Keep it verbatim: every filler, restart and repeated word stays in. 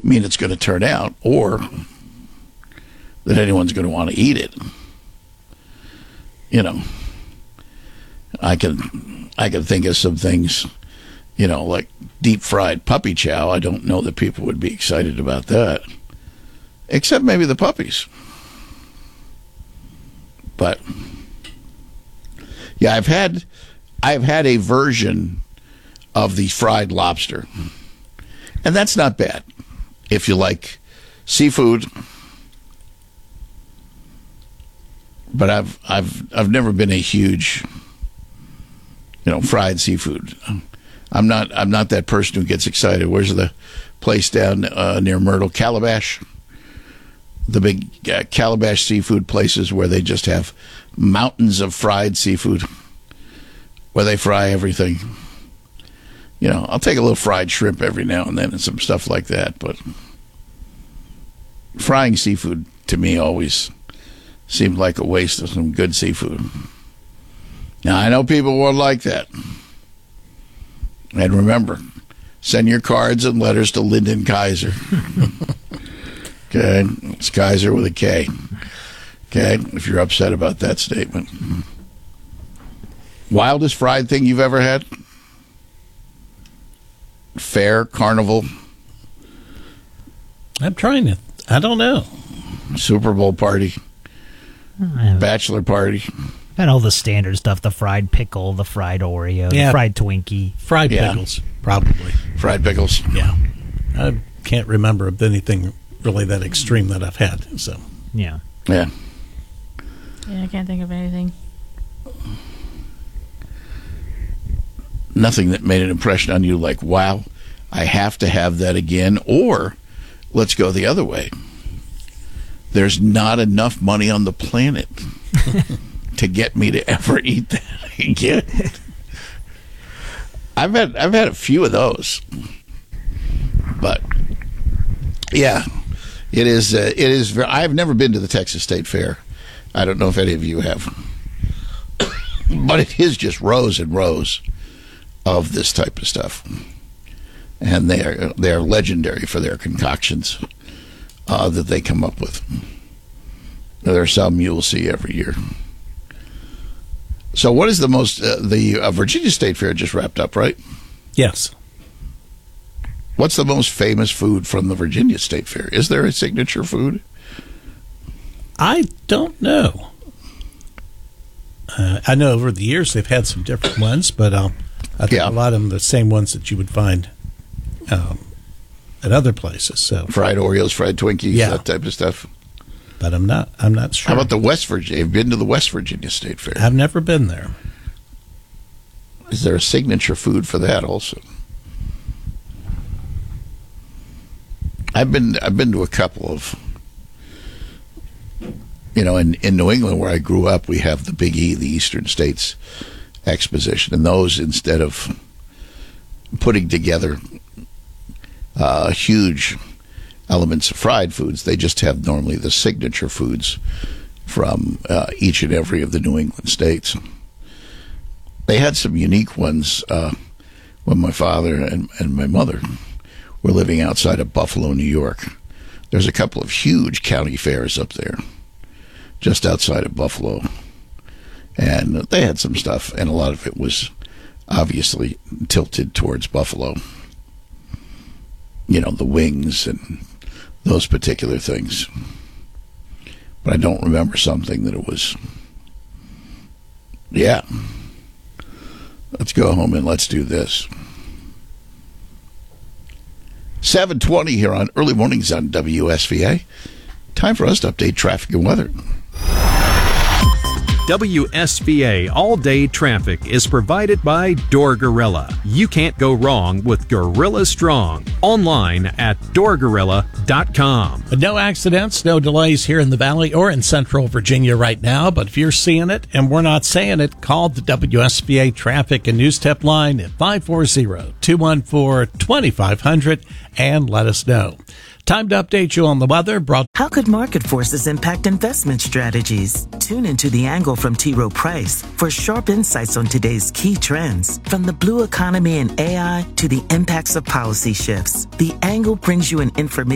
mean it's going to turn out, or that anyone's going to want to eat it. You know, I can I can think of some things, you know, like deep fried puppy chow. I don't know that people would be excited about that, except maybe the puppies. But yeah, I've had I've had a version of the fried lobster, and that's not bad if you like seafood. But I've I've I've never been a huge, you know, fried seafood. I'm not I'm not that person who gets excited. Where's the place down uh, near Myrtle? Calabash. The big uh, Calabash seafood places where they just have mountains of fried seafood, where they fry everything. You know, I'll take a little fried shrimp every now and then and some stuff like that, but frying seafood to me always seemed like a waste of some good seafood. Now, I know people won't like that. And remember, send your cards and letters to Lyndon Kaiser. Okay? It's Kaiser with a K. Okay? If you're upset about that statement. Wildest fried thing you've ever had? Fair, carnival? I'm trying to. I don't know. Super Bowl party? Bachelor party? And all the standard stuff, the fried pickle, the fried Oreo, Yeah. the fried Twinkie. Fried Yeah. pickles, probably. Fried pickles? Yeah. I can't remember of anything really that extreme that I've had. So Yeah. Yeah. Yeah, I can't think of anything. Nothing that made an impression on you like, wow, I have to have that again. Or let's go the other way. There's not enough money on the planet to get me to ever eat that again. I've had I've had a few of those, but yeah, it is uh, it is. Very, I've never been to the Texas State Fair. I don't know if any of you have, but it is just rows and rows of this type of stuff, and they are they are legendary for their concoctions uh, that they come up with. There are some you'll see every year. So, what is the most? Uh, the uh, Virginia State Fair just wrapped up, right? yes. What's the most famous food from the Virginia State Fair? Is there a signature food? I don't know. Uh, I know over the years they've had some different ones, but um, I think Yeah. a lot of them are the same ones that you would find um, at other places. So, Fried Oreos, fried Twinkies, Yeah. that type of stuff. but I'm not. I'm not sure. How about the West Virginia? Have you been to the West Virginia State Fair? I've never been there. Is there a signature food for that also? I've been I've been to a couple of, you know, in, in New England where I grew up, we have the Big E, the Eastern States Exposition, and those, instead of putting together uh, huge elements of fried foods, they just have normally the signature foods from uh, each and every of the New England states. They had some unique ones uh, when my father and, and my mother were living outside of Buffalo, New York. There's a couple of huge county fairs up there, just outside of Buffalo. And they had some stuff, and a lot of it was obviously tilted towards Buffalo. You know, the wings and those particular things. But I don't remember something that it was, yeah, let's go home and let's do this. seven twenty here on Early Mornings on W S V A. Time for us to update traffic and weather. W S V A All-Day Traffic is provided by Door Gorilla. You can't go wrong with Gorilla Strong. Online at door gorilla dot com. No accidents, no delays here in the Valley or in Central Virginia right now. But if you're seeing it and we're not saying it, call the W S V A Traffic and News Tip line at five four zero, two one four, two five zero zero and let us know. Time to update you on the weather. Brought How could market forces impact investment strategies? Tune into The Angle from T. Rowe Price for sharp insights on today's key trends. From the blue economy and A I to the impacts of policy shifts, The Angle brings you an information